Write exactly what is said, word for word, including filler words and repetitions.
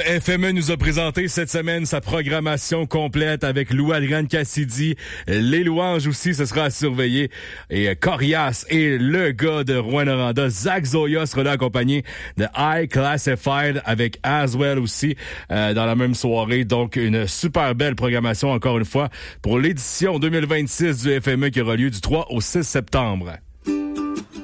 F M E nous a présenté cette semaine sa programmation complète avec Lou-Adrian Cassidy. Les louanges aussi, ce sera à surveiller. Et Corias et le gars de Rouyn-Noranda, Zach Zoya, sera là accompagné de High Classified avec Aswell aussi euh, dans la même soirée. Donc, une super belle programmation encore une fois pour l'édition deux mille vingt-six du F M E qui aura lieu du trois au six septembre.